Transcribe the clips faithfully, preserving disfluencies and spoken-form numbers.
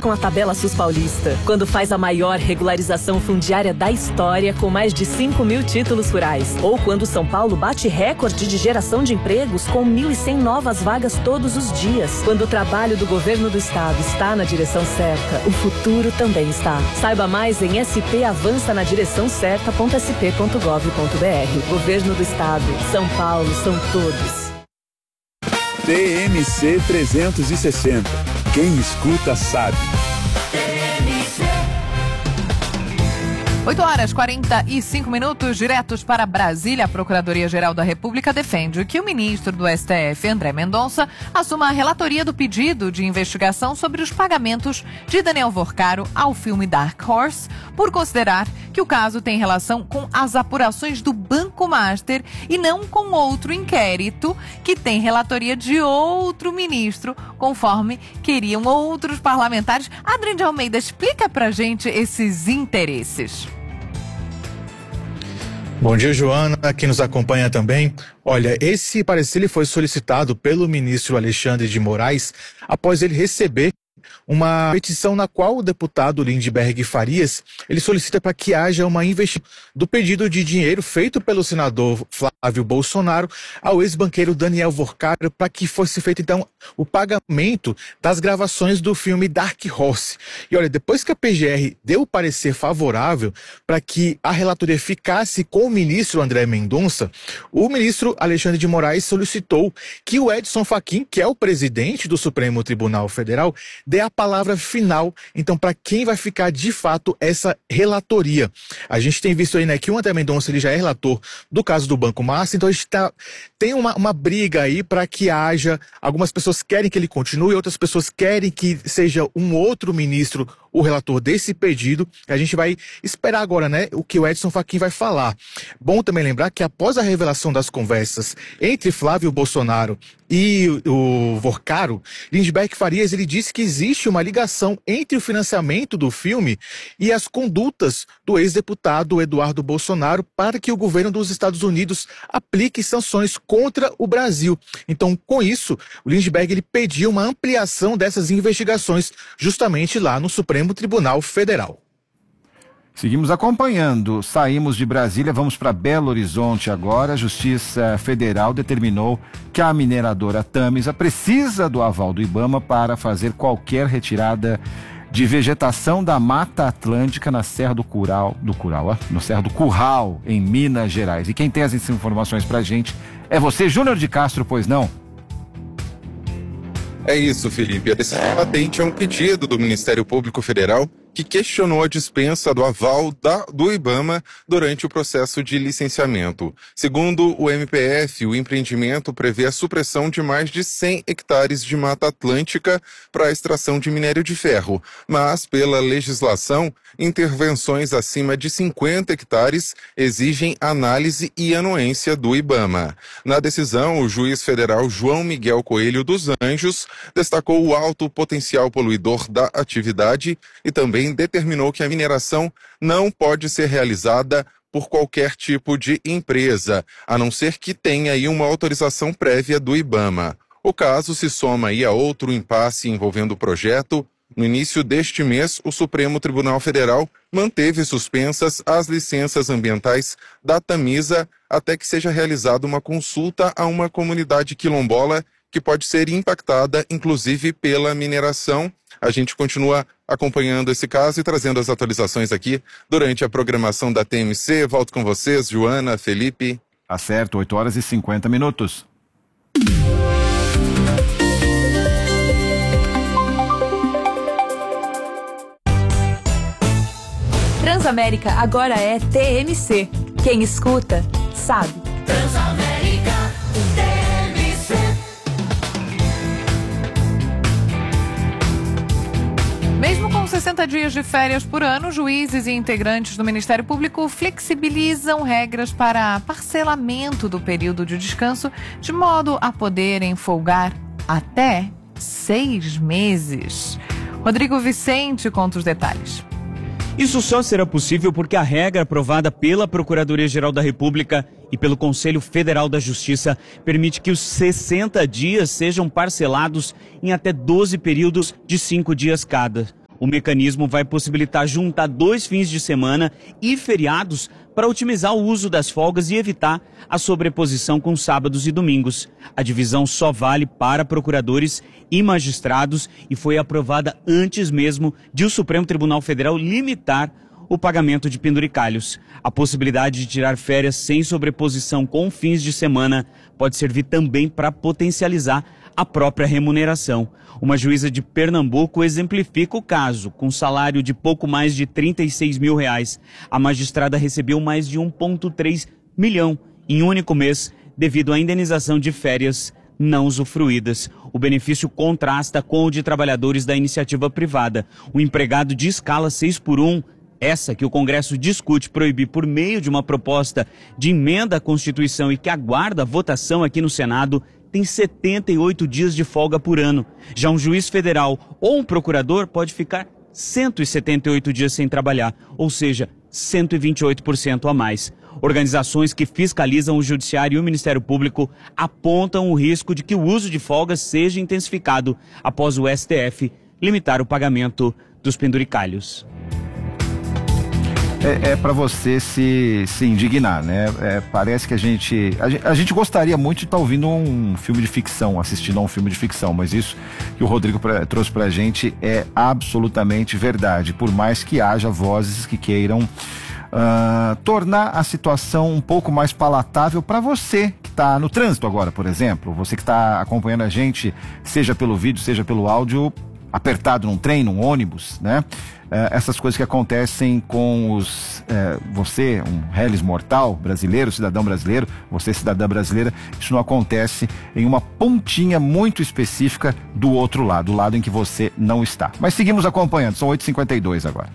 com a tabela SUS paulista. Quando faz a maior regularização fundiária da história com mais de cinco mil títulos rurais. Ou quando São Paulo bate recorde de geração de empregos com mil e cem novas vagas todos os dias. Quando o trabalho do governo do estado está na direção certa, o futuro também está. Saiba mais em s p avança na direção certa ponto s p ponto gov ponto b r. Governo do Estado. São Paulo são todos. T M C trezentos e sessenta. Quem escuta sabe. oito horas e quarenta e cinco minutos, diretos para Brasília. A Procuradoria-Geral da República defende que o ministro do S T F, André Mendonça, assuma a relatoria do pedido de investigação sobre os pagamentos de Daniel Vorcaro ao filme Dark Horse, por considerar que o caso tem relação com as apurações do Banco Master e não com outro inquérito que tem relatoria de outro ministro, conforme queriam outros parlamentares. Adriano de Almeida, explica pra gente esses interesses. Bom dia, Joana, quem nos acompanha também. Olha, esse parecer ele foi solicitado pelo ministro Alexandre de Moraes após ele receber uma petição na qual o deputado Lindbergh Farias ele solicita para que haja uma investigação do pedido de dinheiro feito pelo senador Flávio Bolsonaro ao ex-banqueiro Daniel Vorcaro para que fosse feito então o pagamento das gravações do filme Dark Horse. E olha, depois que a P G R deu o parecer favorável para que a relatoria ficasse com o ministro André Mendonça, o ministro Alexandre de Moraes solicitou que o Edson Fachin, que é o presidente do Supremo Tribunal Federal, dê a palavra final, então, para quem vai ficar de fato essa relatoria. A gente tem visto aí, né, que o André Mendonça ele já é relator do caso do Banco Master, então a gente tá, tem uma, uma briga aí para que haja, algumas pessoas querem que ele continue, outras pessoas querem que seja um outro ministro o relator desse pedido. A gente vai esperar agora, né, o que o Edson Fachin vai falar. Bom também lembrar que após a revelação das conversas entre Flávio Bolsonaro e o Vorcaro, Lindbergh Farias ele disse que existe uma ligação entre o financiamento do filme e as condutas do ex-deputado Eduardo Bolsonaro para que o governo dos Estados Unidos aplique sanções contra o Brasil. Então, com isso, o Lindbergh ele pediu uma ampliação dessas investigações justamente lá no Supremo Tribunal Federal. Seguimos acompanhando. Saímos de Brasília, vamos para Belo Horizonte agora. A Justiça Federal determinou que a mineradora Tamisa precisa do aval do IBAMA para fazer qualquer retirada de vegetação da Mata Atlântica na Serra do Curral, do Curral, ó, no Serra do Curral, em Minas Gerais. E quem tem as informações pra gente é você, Júnior de Castro, pois não? É isso, Felipe. A decisão patente é um pedido do Ministério Público Federal que questionou a dispensa do aval da, do IBAMA durante o processo de licenciamento. Segundo o M P F, o empreendimento prevê a supressão de mais de cem hectares de Mata Atlântica para a extração de minério de ferro, mas, pela legislação, intervenções acima de cinquenta hectares exigem análise e anuência do IBAMA. Na decisão, o juiz federal João Miguel Coelho dos Anjos destacou o alto potencial poluidor da atividade e também determinou que a mineração não pode ser realizada por qualquer tipo de empresa, a não ser que tenha aí uma autorização prévia do IBAMA. O caso se soma aí a outro impasse envolvendo o projeto. No início deste mês, o Supremo Tribunal Federal manteve suspensas as licenças ambientais da Tamisa até que seja realizada uma consulta a uma comunidade quilombola que pode ser impactada, inclusive, pela mineração. A gente continua acompanhando esse caso e trazendo as atualizações aqui durante a programação da T M C. Volto com vocês, Joana, Felipe. Tá certo, oito horas e cinquenta minutos. Transamérica agora é T M C. Quem escuta, sabe. Transamérica, T M C. Mesmo com sessenta dias de férias por ano, juízes e integrantes do Ministério Público flexibilizam regras para parcelamento do período de descanso, de modo a poderem folgar até seis meses. Rodrigo Vicente conta os detalhes. Isso só será possível porque a regra aprovada pela Procuradoria-Geral da República e pelo Conselho Federal da Justiça permite que os sessenta dias sejam parcelados em até doze períodos de cinco dias cada. O mecanismo vai possibilitar juntar dois fins de semana e feriados para otimizar o uso das folgas e evitar a sobreposição com sábados e domingos. A divisão só vale para procuradores e magistrados e foi aprovada antes mesmo de o Supremo Tribunal Federal limitar o pagamento de penduricalhos. A possibilidade de tirar férias sem sobreposição com fins de semana pode servir também para potencializar a própria remuneração. Uma juíza de Pernambuco exemplifica o caso. Com salário de pouco mais de trinta e seis mil reais, a magistrada recebeu mais de um vírgula três milhão em um único mês devido à indenização de férias não usufruídas. O benefício contrasta com o de trabalhadores da iniciativa privada. O empregado de escala seis por um, essa que o Congresso discute proibir por meio de uma proposta de emenda à Constituição e que aguarda a votação aqui no Senado, tem setenta e oito dias de folga por ano. Já um juiz federal ou um procurador pode ficar cento e setenta e oito dias sem trabalhar, ou seja, cento e vinte e oito por cento a mais. Organizações que fiscalizam o Judiciário e o Ministério Público apontam o risco de que o uso de folgas seja intensificado após o S T F limitar o pagamento dos penduricalhos. É, é para você se, se indignar, né? É, parece que a gente, a gente. A gente gostaria muito de estar tá ouvindo um filme de ficção, assistindo a um filme de ficção, mas isso que o Rodrigo pra, trouxe pra gente é absolutamente verdade. Por mais que haja vozes que queiram uh, tornar a situação um pouco mais palatável para você que está no trânsito agora, por exemplo. Você que está acompanhando a gente, seja pelo vídeo, seja pelo áudio, apertado num trem, num ônibus, né? Uh, essas coisas que acontecem com os uh, você, um réis mortal brasileiro, cidadão brasileiro, você cidadã brasileira, isso não acontece em uma pontinha muito específica do outro lado, do lado em que você não está. Mas seguimos acompanhando, são oito e cinquenta e dois agora.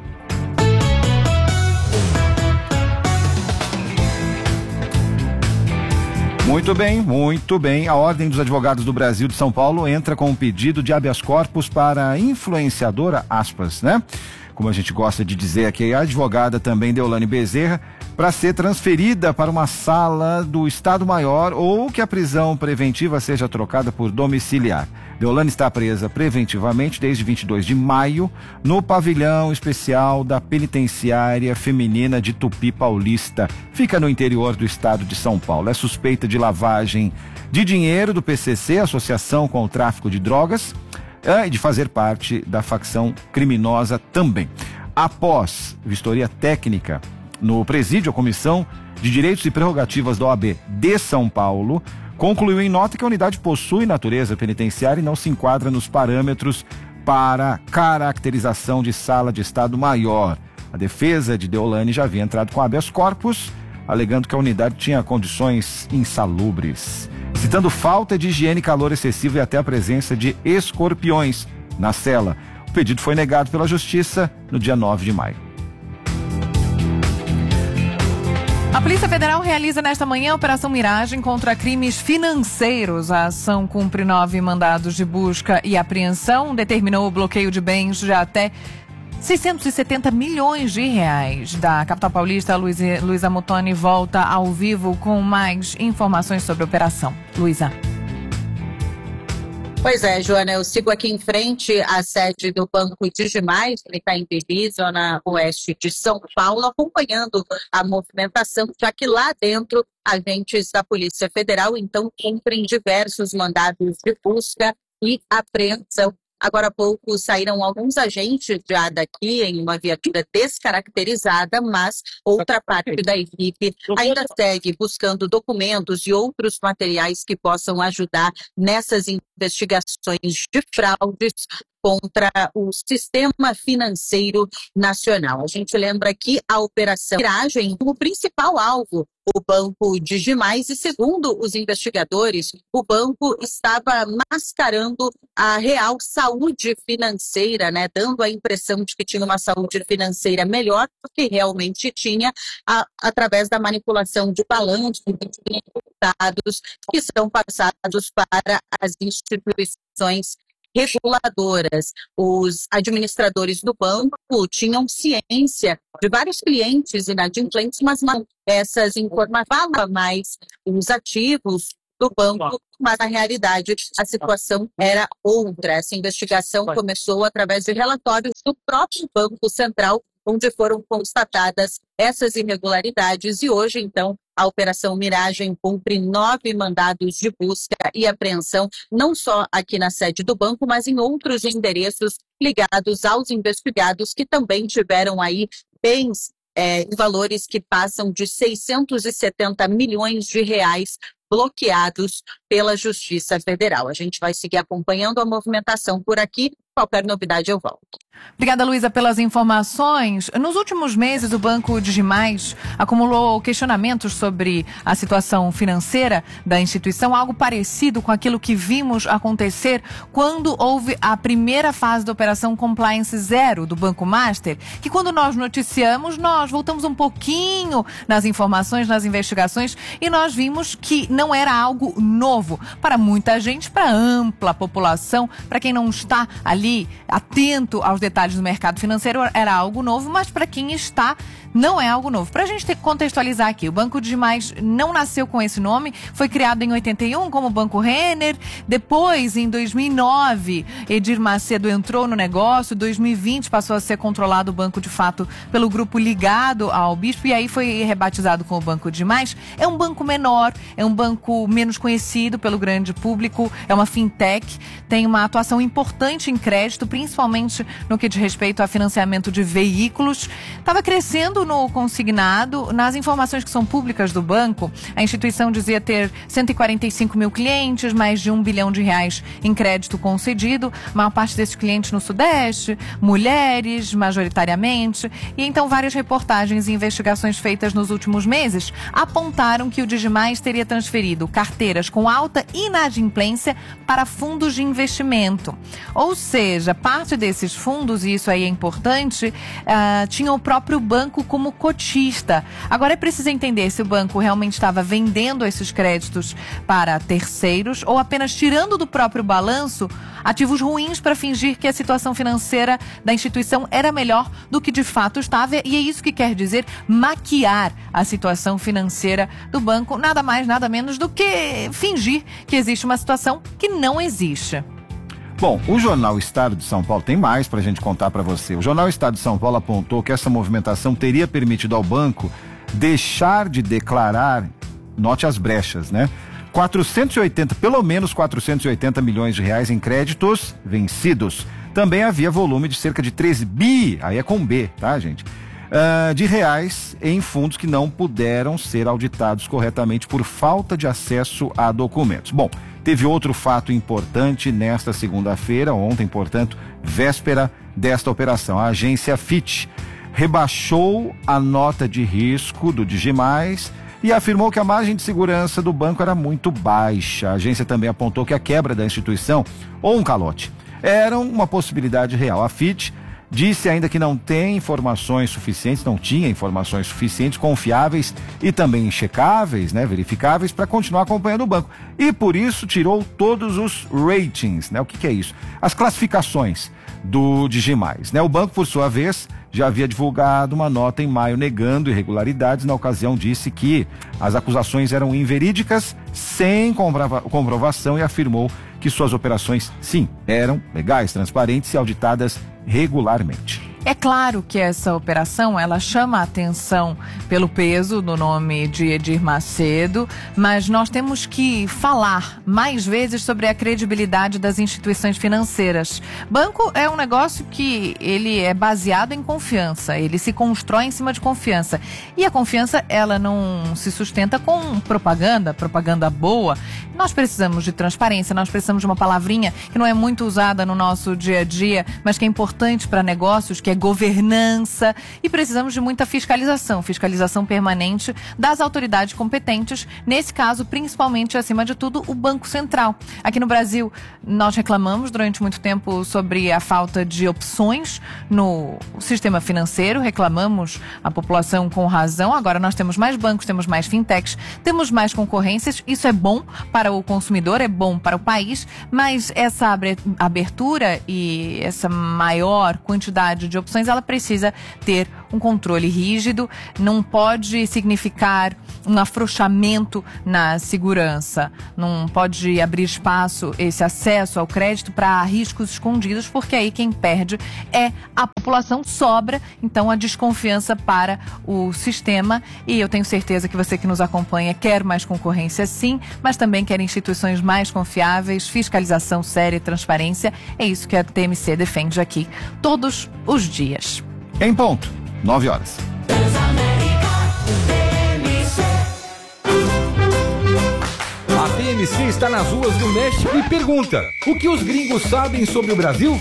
Muito bem, muito bem. A Ordem dos Advogados do Brasil de São Paulo entra com um pedido de habeas corpus para a influenciadora, aspas, né? Como a gente gosta de dizer aqui, a advogada também Deolane Bezerra, para ser transferida para uma sala do Estado Maior ou que a prisão preventiva seja trocada por domiciliar. Deolane está presa preventivamente desde vinte e dois de maio no pavilhão especial da Penitenciária Feminina de Tupi Paulista. Fica no interior do estado de São Paulo. É suspeita de lavagem de dinheiro do P C C, Associação com o Tráfico de Drogas, e de fazer parte da facção criminosa também. Após vistoria técnica no presídio, a Comissão de Direitos e Prerrogativas da O A B de São Paulo concluiu em nota que a unidade possui natureza penitenciária e não se enquadra nos parâmetros para caracterização de sala de Estado Maior. A defesa de Deolane já havia entrado com habeas corpus, alegando que a unidade tinha condições insalubres, citando falta de higiene, calor excessivo e até a presença de escorpiões na cela. O pedido foi negado pela Justiça no dia nove de maio. A Polícia Federal realiza nesta manhã a Operação Miragem contra crimes financeiros. A ação cumpre nove mandados de busca e apreensão, determinou o bloqueio de bens de até seiscentos e setenta milhões de reais. Da capital paulista, Luísa Mutoni volta ao vivo com mais informações sobre a operação. Luísa. Pois é, Joana, eu sigo aqui em frente à sede do Banco Digimais, ele está em Bebi, zona oeste de São Paulo, acompanhando a movimentação, já que lá dentro agentes da Polícia Federal então cumprem diversos mandados de busca e apreensão. Agora há pouco saíram alguns agentes já daqui em uma viatura descaracterizada, mas outra parte da equipe ainda segue buscando documentos e outros materiais que possam ajudar nessas investigações de fraudes contra o sistema financeiro nacional. A gente lembra que a Operação Miragem, o principal alvo, o Banco Digimais, e segundo os investigadores, o banco estava mascarando a real saúde financeira, né, dando a impressão de que tinha uma saúde financeira melhor do que realmente tinha, a, através da manipulação de balanços e resultados que são passados para as instituições reguladoras. Os administradores do banco tinham ciência de vários clientes inadimplentes, mas não essas informações, fala mais os ativos do banco, mas na realidade a situação era outra. Essa investigação começou através de relatórios do próprio Banco Central, onde foram constatadas essas irregularidades, e hoje, então, a Operação Miragem cumpre nove mandados de busca e apreensão, não só aqui na sede do banco, mas em outros endereços ligados aos investigados que também tiveram aí bens é, em valores que passam de seiscentos e setenta milhões de reais bloqueados pela Justiça Federal. A gente vai seguir acompanhando a movimentação por aqui. Qualquer novidade eu volto. Obrigada, Luísa, pelas informações. Nos últimos meses, o Banco Digimais acumulou questionamentos sobre a situação financeira da instituição, algo parecido com aquilo que vimos acontecer quando houve a primeira fase da Operação Compliance Zero do Banco Master, que quando nós noticiamos, nós voltamos um pouquinho nas informações, nas investigações, e nós vimos que não era algo novo para muita gente, para ampla população, para quem não está ali atento aos detalhes do mercado financeiro, era algo novo, mas para quem está, não é algo novo. Para a gente ter que contextualizar aqui, o Banco Digimais não nasceu com esse nome, foi criado em oitenta e um como Banco Renner, depois, em dois mil e nove, Edir Macedo entrou no negócio, em dois mil e vinte passou a ser controlado o banco, de fato, pelo grupo ligado ao Bispo, e aí foi rebatizado com o Banco Digimais. É um banco menor, é um banco menos conhecido pelo grande público, é uma fintech, tem uma atuação importante em crédito, principalmente no que diz respeito a financiamento de veículos. Estava crescendo no consignado. Nas informações que são públicas do banco, a instituição dizia ter cento e quarenta e cinco mil clientes, mais de um bilhão de reais em crédito concedido, a maior parte desses clientes no Sudeste, mulheres, majoritariamente. E então várias reportagens e investigações feitas nos últimos meses apontaram que o Digimais teria transferido carteiras com alta inadimplência para fundos de investimento. Ou seja, parte desses fundos, e isso aí é importante, uh, tinha o próprio banco como cotista. Agora é preciso entender se o banco realmente estava vendendo esses créditos para terceiros ou apenas tirando do próprio balanço ativos ruins para fingir que a situação financeira da instituição era melhor do que de fato estava, e é isso que quer dizer maquiar a situação financeira do banco, nada mais, nada menos do que fingir que existe uma situação que não existe. Bom, o Jornal Estado de São Paulo tem mais para a gente contar para você. O Jornal Estado de São Paulo apontou que essa movimentação teria permitido ao banco deixar de declarar, note as brechas, né? quatrocentos e oitenta, pelo menos quatrocentos e oitenta milhões de reais em créditos vencidos. Também havia volume de cerca de treze bi, aí é com B, tá, gente? Uh, de reais em fundos que não puderam ser auditados corretamente por falta de acesso a documentos. Bom, teve outro fato importante nesta segunda-feira, ontem, portanto, véspera desta operação. A agência Fitch rebaixou a nota de risco do Digimais e afirmou que a margem de segurança do banco era muito baixa. A agência também apontou que a quebra da instituição, ou um calote, era uma possibilidade real. A Fitch disse ainda que não tem informações suficientes, não tinha informações suficientes, confiáveis e também checáveis, né, verificáveis, para continuar acompanhando o banco. E por isso tirou todos os ratings, né? O que que é isso? As classificações do Digimais, né? O banco, por sua vez, já havia divulgado uma nota em maio negando irregularidades. Na ocasião disse que as acusações eram inverídicas, sem comprova- comprovação, e afirmou que suas operações, sim, eram legais, transparentes e auditadas regularmente. É claro que essa operação, ela chama a atenção pelo peso do nome de Edir Macedo, mas nós temos que falar mais vezes sobre a credibilidade das instituições financeiras. Banco é um negócio que ele é baseado em confiança, ele se constrói em cima de confiança. E a confiança, ela não se sustenta com propaganda, propaganda boa. Nós precisamos de transparência, nós precisamos de uma palavrinha que não é muito usada no nosso dia a dia, mas que é importante para negócios, que é governança, e precisamos de muita fiscalização, fiscalização permanente das autoridades competentes, nesse caso, principalmente, acima de tudo, o Banco Central. Aqui no Brasil, nós reclamamos durante muito tempo sobre a falta de opções no sistema financeiro, reclamamos a população com razão. Agora nós temos mais bancos, temos mais fintechs, temos mais concorrências, isso é bom para o consumidor, é bom para o país, mas essa abertura e essa maior quantidade de opções, ela precisa ter um controle rígido, não pode significar um afrouxamento na segurança, não pode abrir espaço, esse acesso ao crédito para riscos escondidos, porque aí quem perde é a população, sobra então a desconfiança para o sistema. E eu tenho certeza que você que nos acompanha quer mais concorrência sim, mas também quer instituições mais confiáveis, fiscalização séria e transparência. É isso que a T M C defende aqui todos os dias. Em ponto, nove horas. A T M C está nas ruas do México e pergunta: o que os gringos sabem sobre o Brasil?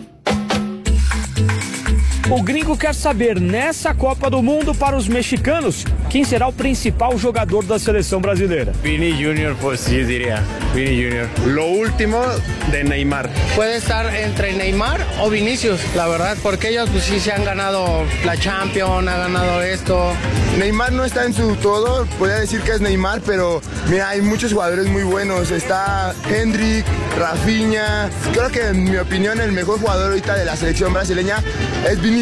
O gringo quer saber, nessa Copa do Mundo para os mexicanos, quem será o principal jogador da seleção brasileira. Vini Junior, pues sí diría. Vini Junior. Lo último de Neymar. Puede estar entre Neymar o Vinicius, la verdad, porque ellos pues sí se han ganado la Champions, han ganado esto. Neymar no está en su todo, podría decir que es Neymar, pero mira, hay muchos jugadores muy buenos. Está Hendrick, Rafinha. Creo que en mi opinión el mejor jugador ahorita de la selección brasileña es Vinicius.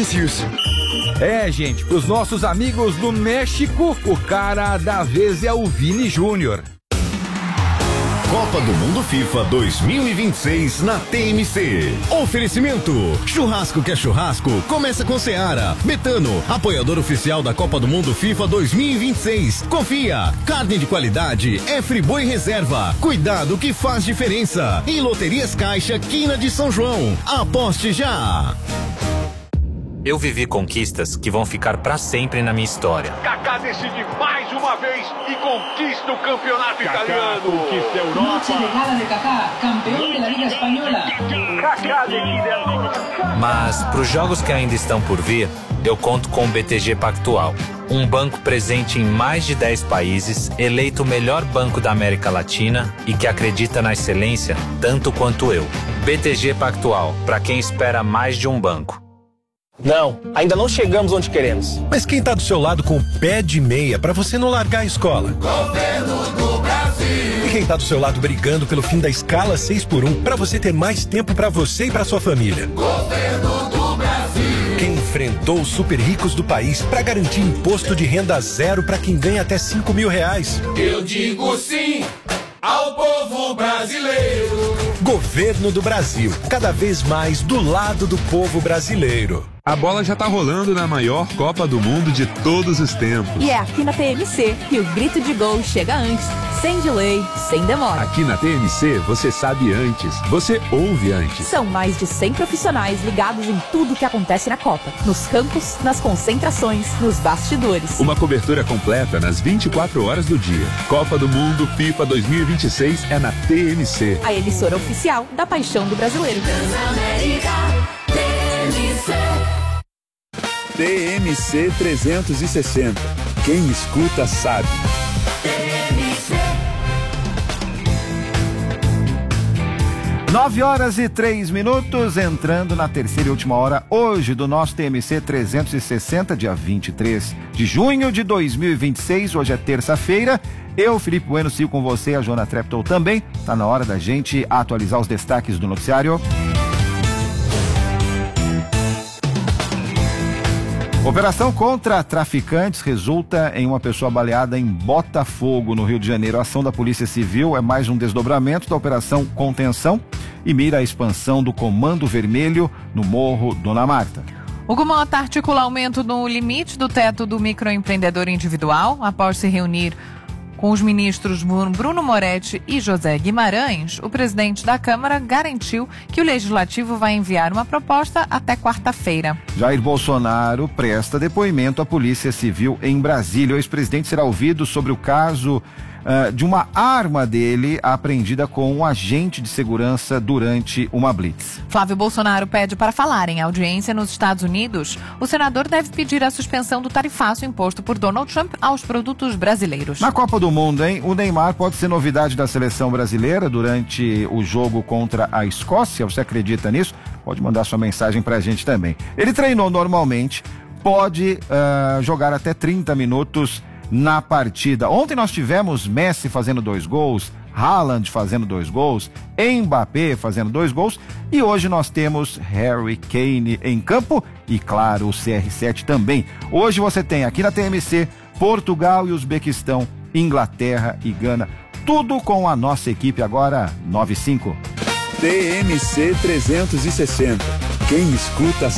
É, gente, para os nossos amigos do México, o cara da vez é o Vini Júnior. Copa do Mundo FIFA dois mil e vinte e seis na T M C. Oferecimento: churrasco que é churrasco, começa com Seara. Betano, apoiador oficial da Copa do Mundo FIFA dois mil e vinte e seis. Confia, carne de qualidade é Friboi Reserva. Cuidado que faz diferença. E Loterias Caixa, Quina de São João. Aposte já. Eu vivi conquistas que vão ficar pra sempre na minha história. Kaká decide mais uma vez e conquista o campeonato Kaká italiano. Conquista a Europa. Noche de gala de Kaká, campeão da Liga Espanhola. Kaká decide a Liga. Mas pros jogos que ainda estão por vir, eu conto com o B T G Pactual. Um banco presente em mais de dez países, eleito o melhor banco da América Latina e que acredita na excelência tanto quanto eu. B T G Pactual, pra quem espera mais de um banco. Não, ainda não chegamos onde queremos. Mas quem tá do seu lado com o pé de meia pra você não largar a escola? Governo do Brasil. E quem tá do seu lado brigando pelo fim da escala seis por um pra você ter mais tempo pra você e pra sua família? Governo do Brasil. Quem enfrentou os super ricos do país pra garantir imposto de renda zero pra quem ganha até cinco mil reais? Eu digo sim ao povo brasileiro. Governo do Brasil, cada vez mais do lado do povo brasileiro. A bola já tá rolando na maior Copa do Mundo de todos os tempos. E é aqui na T M C que o grito de gol chega antes, sem delay, sem demora. Aqui na T M C você sabe antes, você ouve antes. São mais de cem profissionais ligados em tudo que acontece na Copa. Nos campos, nas concentrações, nos bastidores. Uma cobertura completa nas vinte e quatro horas do dia. Copa do Mundo FIFA dois mil e vinte e seis é na T M C. A emissora oficial da paixão do brasileiro. Transamérica, T M C. T M C trezentos e sessenta. Quem escuta sabe. Nove horas e três minutos, entrando na terceira e última hora hoje do nosso T M C trezentos e sessenta, dia vinte e três de junho de dois mil e vinte e seis. Hoje é terça-feira. Eu, Felipe Bueno, sigo com você, a Joana Treptow também. Tá na hora da gente atualizar os destaques do noticiário. Operação contra traficantes resulta em uma pessoa baleada em Botafogo, no Rio de Janeiro. A ação da Polícia Civil é mais um desdobramento da Operação Contenção e mira a expansão do Comando Vermelho no Morro Dona Marta. O Gumota articula aumento no limite do teto do microempreendedor individual após se reunir com os ministros Bruno Moretti e José Guimarães. O presidente da Câmara garantiu que o Legislativo vai enviar uma proposta até quarta-feira. Jair Bolsonaro presta depoimento à Polícia Civil em Brasília. O ex-presidente será ouvido sobre o caso uh, de uma arma dele apreendida com um agente de segurança durante uma blitz. Flávio Bolsonaro pede para falar em audiência nos Estados Unidos. O senador deve pedir a suspensão do tarifaço imposto por Donald Trump aos produtos brasileiros. Na Copa do Mundo, hein? O Neymar pode ser novidade da seleção brasileira durante o jogo contra a Escócia. Você acredita nisso? Pode mandar sua mensagem pra gente também. Ele treinou normalmente, pode uh, jogar até trinta minutos na partida. Ontem nós tivemos Messi fazendo dois gols, Haaland fazendo dois gols, Mbappé fazendo dois gols, e hoje nós temos Harry Kane em campo e, claro, o C R sete também. Hoje você tem aqui na T M C Portugal e Uzbequistão, Inglaterra e Gana, tudo com a nossa equipe agora nove e cinco. T M C trezentos e sessenta. Quem escuta